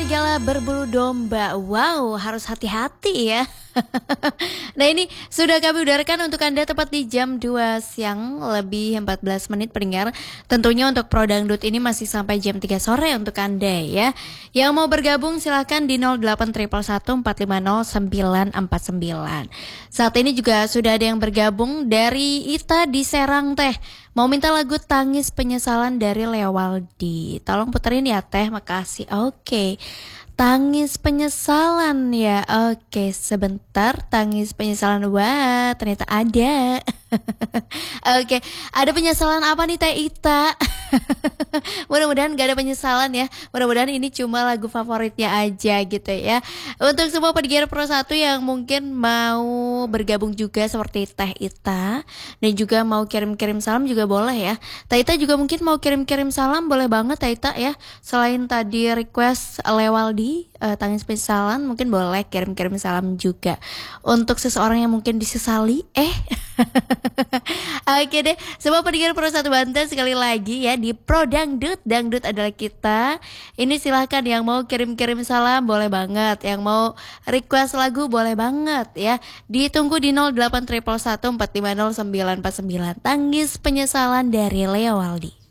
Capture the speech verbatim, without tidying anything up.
serigala berbulu domba. Wow, harus hati-hati ya. Nah ini sudah kami udarakan untuk Anda tepat di jam dua siang lebih empat belas menit pendengar. Tentunya untuk Pro Dangdut ini masih sampai jam tiga sore untuk Anda ya. Yang mau bergabung silahkan di nol delapan satu satu empat lima nol sembilan empat sembilan. Saat ini juga sudah ada yang bergabung dari Ita di Serang Teh. Mau minta lagu Tangis Penyesalan dari Lea Waldi. Tolong puterin ya Teh, makasih. Oke. Tangis penyesalan ya. Oke, sebentar. Tangis penyesalan. Wah, ternyata ada. Oke, ada penyesalan apa nih Teh Ita? Mudah-mudahan gak ada penyesalan ya. Mudah-mudahan ini cuma lagu favoritnya aja gitu ya. Untuk semua pendengar Pro satu yang mungkin mau bergabung juga seperti Teh Ita dan juga mau kirim-kirim salam juga boleh ya. Teh Ita juga mungkin mau kirim-kirim salam, boleh banget Teh Ita ya. Selain tadi request Lea Waldi, uh, Tangis Penyesalan, mungkin boleh kirim-kirim salam juga. Untuk seseorang yang mungkin disesali, eh Oke deh, semua pendengar Pro satu Banten sekali lagi ya di Pro Dangdut. Dangdut adalah kita. Ini silahkan yang mau kirim-kirim salam boleh banget, yang mau request lagu boleh banget ya. Ditunggu di nol delapan satu satu empat lima nol sembilan empat sembilan. Tangis Penyesalan dari Lea Waldi.